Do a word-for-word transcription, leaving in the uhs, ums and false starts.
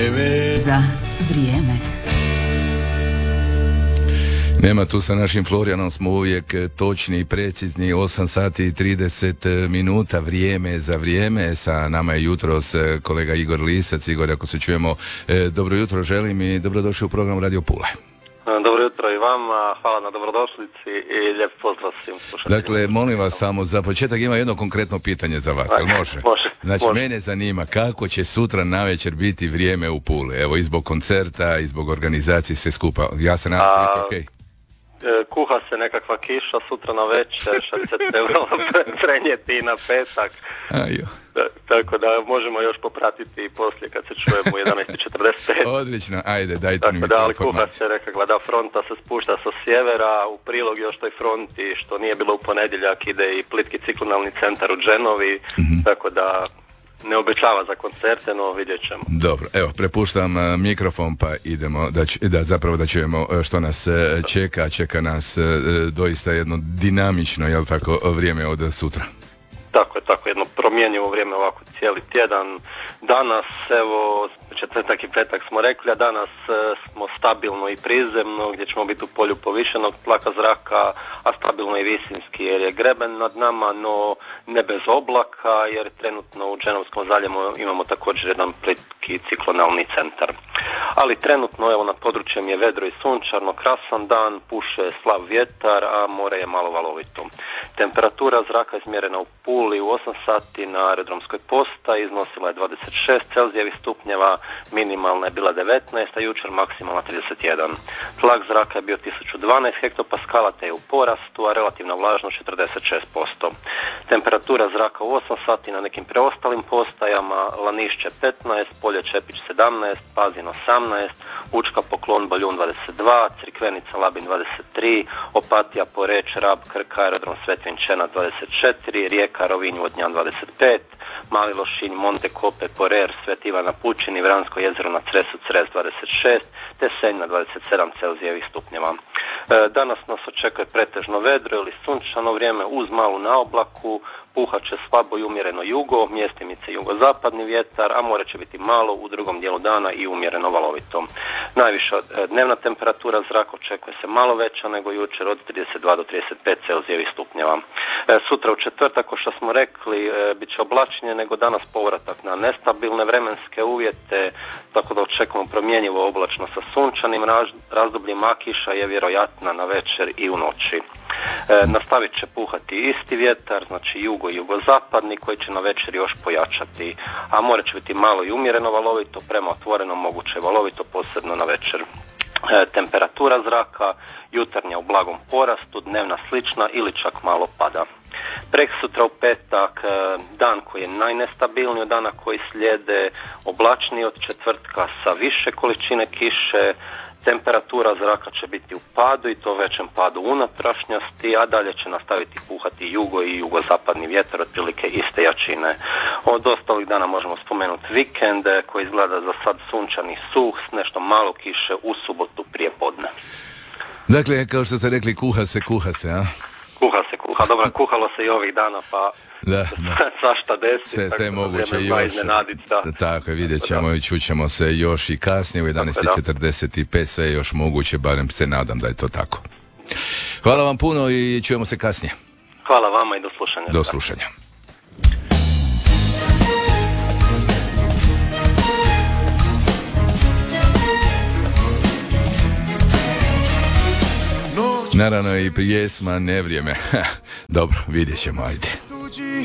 vrijeme za vrijeme. Nema tu sa našim Florijanom, smo uvijek točni i precizni. Osam sati i trideset minuta, vrijeme za vrijeme. Sa nama je jutros kolega Igor Lisac. Igor, ako se čujemo, dobro jutro želim i dobrodošli u program Radio Pule. Dobro jutro i vama, hvala na dobrodošlici i lijep pozdrav svim slušateljima. Dakle, molim vas samo, za početak ima jedno konkretno pitanje za vas, jel može? Može. Znači, može. mene zanima kako će sutra navečer biti vrijeme u Puli. Evo, i zbog koncerta, i zbog organizacije, sve skupa. Ja se nadam, A... okej. Okay. Kuha se nekakva kiša sutra na večer, što će se prenijeti na petak. Da, tako da možemo još popratiti i poslije kad se čujemo u jedanaest četrdeset pet. Odlično, ajde, dajte mi da, ali kuha se nekakva, da, fronta se spušta sa sjevera, u prilog još toj fronti, što nije bilo u ponedjeljak, ide i plitki ciklonalni centar u Dženovi, mm-hmm. tako da ne obećava za koncerte, no vidjet ćemo. Dobro, evo, prepuštam uh, mikrofon pa idemo, da, da zapravo da čujemo uh, što nas uh, čeka, čeka nas uh, doista jedno dinamično, jel tako, vrijeme od sutra. Tako je, tako, jedno promjenjivo vrijeme ovako cijeli tjedan. Danas, evo, četvrtak i petak smo rekli, a danas e, smo stabilno i prizemno, gdje ćemo biti u polju povišenog tlaka zraka, a stabilno i visinski, jer je greben nad nama, no ne bez oblaka, jer trenutno u Dženovskom zaljevu imamo također jedan plitki ciklonalni centar. Ali trenutno, evo, nad područjem je vedro i sunčarno, krasan dan, puše slab vjetar, a more je malo valovito. Temperatura zraka izmjerena u Puli u osam sati na aerodromskoj postaji iznosila je dvadeset šest Celzijevih stupnjeva, minimalna je bila devetnaest, a jučer maksimalna trideset jedan. Tlak zraka je bio tisuću dvanaest hektopaskala te je u porastu, a relativna vlažnost četrdeset šest posto. Temperatura zraka u osam sati na nekim preostalim postajama: Lanišće petnaest, Polje Čepić sedamnaest, Pazin osamnaest, Učka Poklon Baljun dvadeset dva, Crikvenica Labin dvadeset tri, Opatija Poreč Rab Krka Aerodrom Svetvinčena dvadeset četiri, Rijeka Rovinj Vodnjan dvadeset pet, Mali Lošinj Monte Kope Porer Sveti Ivana Pučin i Vransko jezero na Cresu Cres dvadeset šest, te Senj na dvadeset sedam Celzijevih stupnjeva. E, danas nas očekuje pretežno vedro ili sunčano vrijeme uz malu naoblaku, puhat će slabo i umjereno jugo, mjestimice jugozapadni vjetar, a more će biti malo u drugom dijelu dana i umjereno valovito. Najviša dnevna temperatura zraka očekuje se malo veća nego jučer, od trideset dva do trideset pet Celzijevih stupnjeva. E, sutra u četvrtak, kao što smo rekli, e, bit će oblačnije nego danas, povratak na nestabilne vremenske uvjete, tako da očekujemo promjenjivo oblačno sa sunčanim razdobljima, kiša je vjerojatna na večer i u noći. E, nastavit će puhati isti vjetar, znači jugo i jugozapadni, koji će na večer još pojačati, a more će biti malo i umjereno valovito, prema otvorenom moguće valovito, posebno na večer. E, temperatura zraka jutarnja u blagom porastu, dnevna slična ili čak malo pada. Preksutra u petak, dan koji je najnestabilniji od dana koji slijede, oblačniji od četvrtka sa više količine kiše. Temperatura zraka će biti u padu i to većem padu unutrašnjosti, a dalje će nastaviti puhati jugo i jugozapadni vjetar otprilike iste jačine. Od ostalih dana možemo spomenuti vikende koji izgleda za sad sunčani, suh, s nešto malo kiše u subotu prije podne. Dakle, kao što ste rekli, kuha se, kuha se, a? Kuha se, kuha. Dobro, kuhalo se i ovih dana, pa da, da. svašta desi. Sve, sve moguće još. Da. Tako je, vidjet ćemo i čućemo se još i kasnije u jedanaest četrdeset pet, sve je još moguće, barem se nadam da je to tako. Hvala vam puno i čujemo se kasnije. Hvala vama i do slušanja. Do slušanja. Naravno i pjesma Nevrijeme. Dobro, vidjet ćemo, ajde.